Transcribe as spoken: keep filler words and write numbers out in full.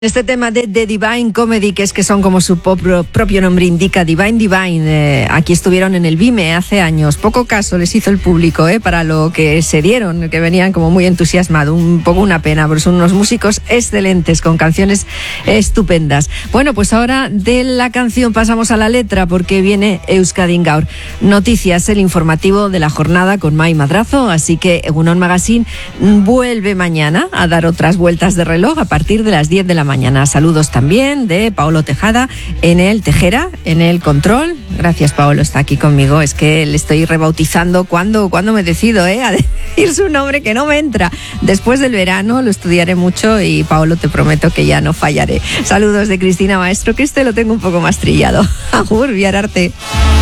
Este tema de The Divine Comedy, que es que son como su propio, propio nombre indica, Divine Divine, eh, aquí estuvieron en el Vime hace años, poco caso les hizo el público eh, para lo que se dieron, que venían como muy entusiasmados, un poco una pena, porque son unos músicos excelentes, con canciones estupendas. Bueno, pues ahora de la canción pasamos a la letra, porque viene Euskadin Gaur. Noticias, el informativo de la jornada con Mai Madrazo, así que Egunon Magazine vuelve mañana a dar otras vueltas de reloj a partir de las diez de la mañana. Mañana. Saludos también de Paolo Tejada en el Tejera, en el control. Gracias, Paolo, está aquí conmigo. Es que le estoy rebautizando cuando, cuando me decido eh, a decir su nombre, que no me entra. Después del verano lo estudiaré mucho y, Paolo, te prometo que ya no fallaré. Saludos de Cristina Maestro, que este lo tengo un poco más trillado. Agur, Viararte.